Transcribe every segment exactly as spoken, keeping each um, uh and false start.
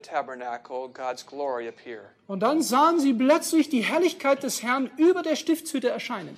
tabernacle God's glory appear. Und dann sahen sie plötzlich die Herrlichkeit des Herrn über der Stiftshütte erscheinen.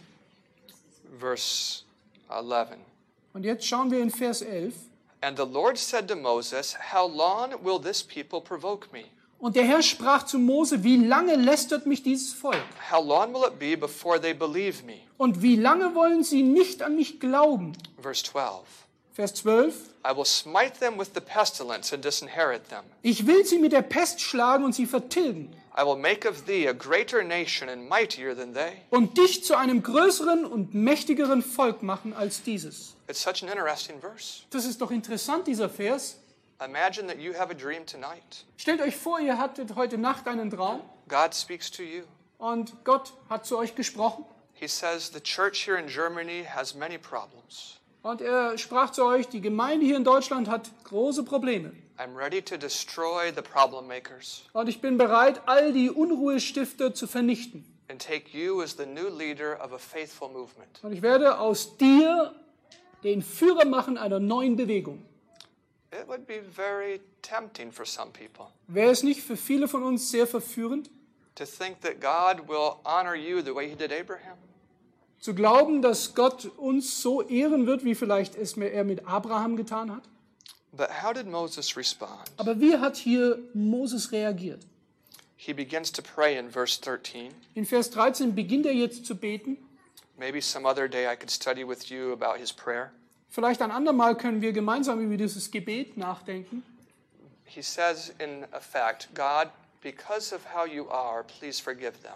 Verse eleven. Und jetzt schauen wir in Vers elf. And the Lord said to Moses, How long will this people provoke me? Und der Herr sprach zu Mose, wie lange lästert mich dieses Volk? How long will it be before they believe me? Und wie lange wollen sie nicht an mich glauben? Verse twelve. Vers zwölf. I will smite them with the pestilence and disinherit them. Ich will sie mit der Pest schlagen und sie vertilgen. I will make of thee a greater nation and mightier than they. Und dich zu einem größeren und mächtigeren Volk machen als dieses. It's such an interesting verse. Das ist doch interessant, dieser Vers. Imagine that you have a dream tonight. Stellt euch vor, ihr hattet heute Nacht einen Traum God speaks to you. und Gott hat zu euch gesprochen. He says the church here in Germany has many problems. Und er sprach zu euch, die Gemeinde hier in Deutschland hat große Probleme. I'm ready to destroy the problem makers Und ich bin bereit, all die Unruhestifter zu vernichten. and take you as the new leader of a faithful movement. Und ich werde aus dir den Führer machen einer neuen Bewegung. It would be very tempting for some people Wäre es nicht für viele von uns sehr verführend, to think that God will honor you the way he did Abraham? zu glauben, dass Gott uns so ehren wird, wie vielleicht es er mit Abraham getan hat? But how did Moses respond? Aber wie hat hier Moses reagiert? He begins to pray in verse thirteen. In Vers dreizehn beginnt er jetzt zu beten. Maybe some other day I could study with you about his prayer. Vielleicht ein andermal können wir gemeinsam über dieses Gebet nachdenken. He says in effect, God, because of how you are, please forgive them.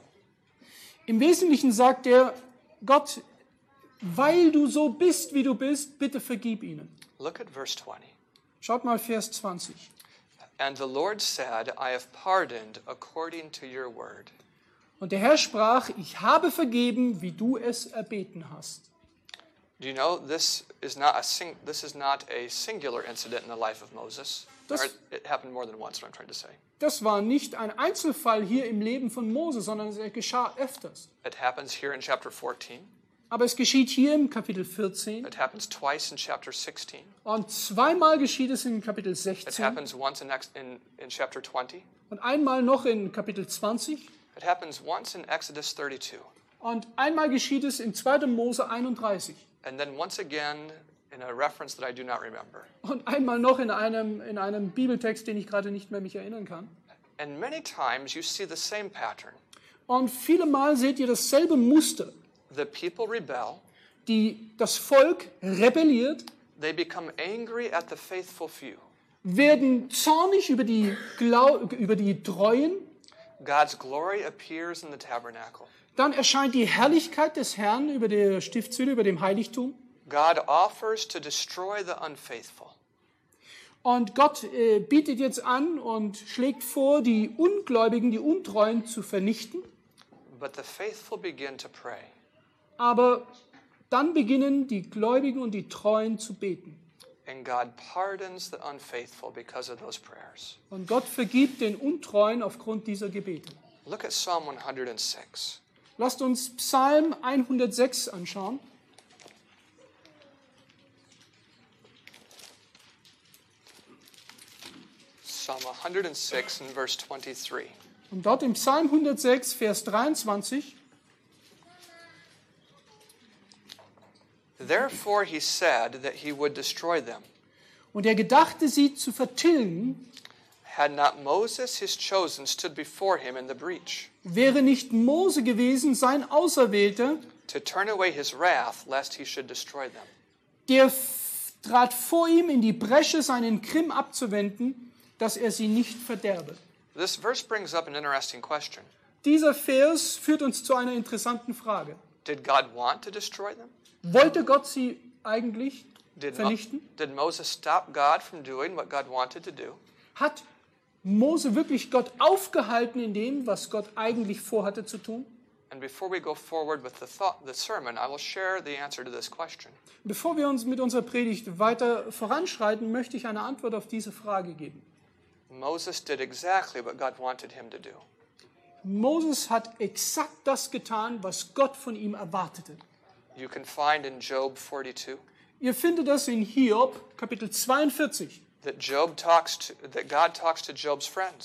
Im Wesentlichen sagt er, Gott, weil du so bist, wie du bist, bitte vergib ihnen. Look at verse twenty. Schaut mal Vers zwanzig. And the Lord said, I have pardoned according to your word. Und der Herr sprach, ich habe vergeben, wie du es erbeten hast. Do you know this is not a sing- this is not a singular incident in the life of Moses? Das- Or it happened more than once, what I'm trying to say. Das war nicht ein Einzelfall hier im Leben von Mose, sondern es geschah öfters. It happens here in chapter fourteen. Aber es geschieht hier im Kapitel vierzehn It happens twice in chapter sixteen. und zweimal geschieht es in Kapitel It sechzehn happens once in, ex- in, in chapter twenty. und einmal noch in Kapitel zwanzig It happens once in Exodus thirty-two. und einmal geschieht es in zweiter Mose einunddreißig And then once again in a reference that I do not remember. und einmal noch in einem, in einem Bibeltext, den ich gerade nicht mehr mich erinnern kann. And many times you see the same pattern. Und viele Mal seht ihr dasselbe Muster. The people rebel. Die, das Volk rebelliert, They become angry at the faithful few. werden zornig über die, Glau über die Treuen. God's glory appears in the tabernacle. Dann erscheint die Herrlichkeit des Herrn über der Stiftshütte, über dem Heiligtum. God offers to destroy the unfaithful. Und Gott äh, bietet jetzt an und schlägt vor, die Ungläubigen, die Untreuen zu vernichten. But the faithful begin to pray. Aber dann beginnen die Gläubigen und die Treuen zu beten. And God pardons the unfaithful because of those prayers. Und Gott vergibt den Untreuen aufgrund dieser Gebete. Look at Psalm one oh six. Lasst uns Psalm hundertsechs anschauen. Psalm one oh six and verse twenty-three. Und dort im Psalm hundertsechs, Vers dreiundzwanzig. Therefore he said that he would destroy them. Und er gedachte, sie zu vertilgen, Had not Moses his chosen stood before him in the breach, wäre nicht Mose gewesen, sein Auserwählter, to turn away his wrath, lest he should destroy them. der f- trat vor ihm in die Bresche, seinen Grimm abzuwenden, dass er sie nicht verderbe. This verse brings up an interesting question. Dieser Vers führt uns zu einer interessanten Frage. Did God want to destroy them? Wollte Gott sie eigentlich Did, Mo- vernichten? did Moses stop God from doing what God wanted to do? Hat Mose wirklich Gott aufgehalten in dem, was Gott eigentlich vorhatte zu tun? And before we go forward with the thought, the sermon, I will share the answer to this question. Bevor wir uns mit unserer Predigt weiter voranschreiten, möchte ich eine Antwort auf diese Frage geben. Moses did exactly what God wanted him to do. Moses hat exakt das getan, was Gott von ihm erwartete. You can find in Job forty-two, Ihr findet das in Hiob, Kapitel zweiundvierzig. that Job talks to, that God talks to Job's friends.